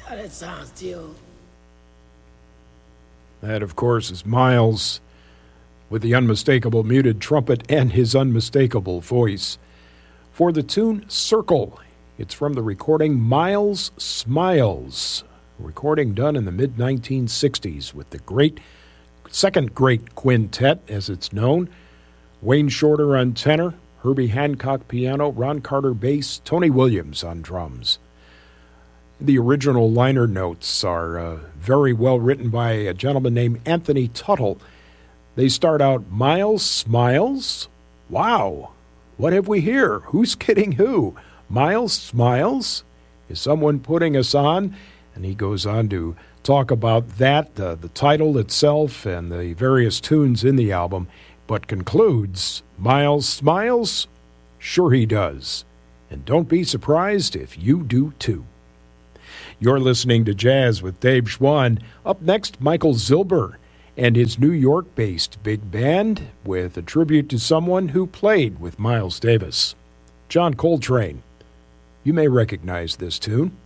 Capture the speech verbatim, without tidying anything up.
How that sounds, Tio? That, of course, is Miles with the unmistakable muted trumpet and his unmistakable voice. For the tune Circle, it's from the recording Miles Smiles, a recording done in the mid nineteen sixties with the great, second great quintet, as it's known. Wayne Shorter on tenor, Herbie Hancock piano, Ron Carter bass, Tony Williams on drums. The original liner notes are uh, very well written by a gentleman named Anthony Tuttle. They start out, Miles Smiles? Wow, what have we here? Who's kidding who? Miles Smiles? Is someone putting us on? And he goes on to talk about that, uh, the title itself, and the various tunes in the album, but concludes, Miles smiles? Sure he does. And don't be surprised if you do too. You're listening to Jazz with Dave Schwann. Up next, Michael Zilber and his New York-based big band with a tribute to someone who played with Miles Davis. John Coltrane. You may recognize this tune.